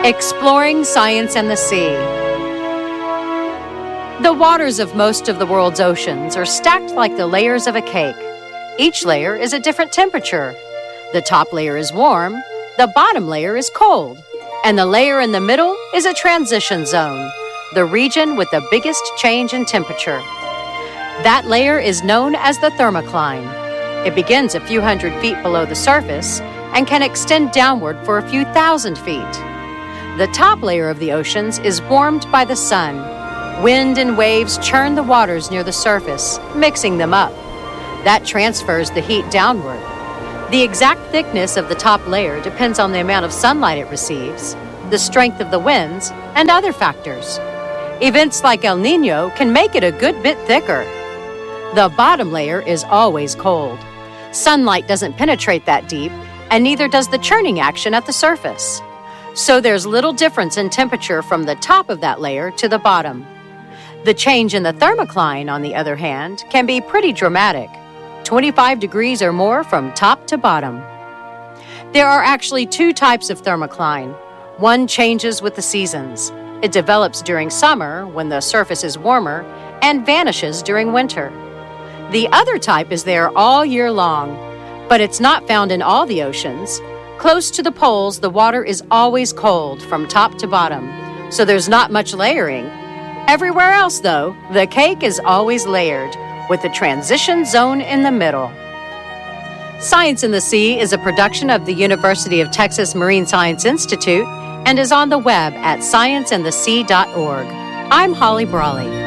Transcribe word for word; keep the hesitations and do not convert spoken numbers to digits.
Exploring Science and the Sea. The waters of most of the world's oceans are stacked like the layers of a cake. Each layer is a different temperature. The top layer is warm, the bottom layer is cold, and the layer in the middle is a transition zone, the region with the biggest change in temperature. That layer is known as the thermocline. It begins a few hundred feet below the surface and can extend downward for a few thousand feet. The top layer of the oceans is warmed by the sun. Wind and waves churn the waters near the surface, mixing them up. That transfers the heat downward. The exact thickness of the top layer depends on the amount of sunlight it receives, the strength of the winds, and other factors. Events like El Niño can make it a good bit thicker. The bottom layer is always cold. Sunlight doesn't penetrate that deep, and neither does the churning action at the surface. So there's little difference in temperature from the top of that layer to the bottom. The change in the thermocline, on the other hand, can be pretty dramatic, twenty-five degrees or more from top to bottom. There are actually two types of thermocline. One changes with the seasons. It develops during summer, when the surface is warmer, and vanishes during winter. The other type is there all year long, but it's not found in all the oceans. Close to the poles, the water is always cold from top to bottom, so there's not much layering. Everywhere else, though, the cake is always layered, with the transition zone in the middle. Science in the Sea is a production of the University of Texas Marine Science Institute and is on the web at science in the sea dot org. I'm Holly Brawley.